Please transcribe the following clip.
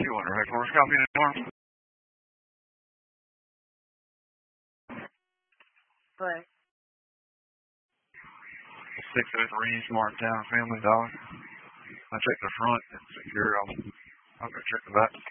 under headquarters. Copy anymore. 603 Smart Town Family Dollar. I checked the front. It's secure. I'll go check the back.